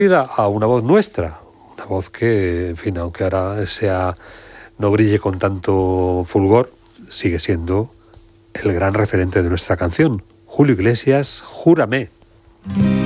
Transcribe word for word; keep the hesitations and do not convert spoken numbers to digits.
a una voz nuestra, una voz que, en fin, aunque ahora sea no brille con tanto fulgor, sigue siendo el gran referente de nuestra canción. Julio Iglesias, Júrame.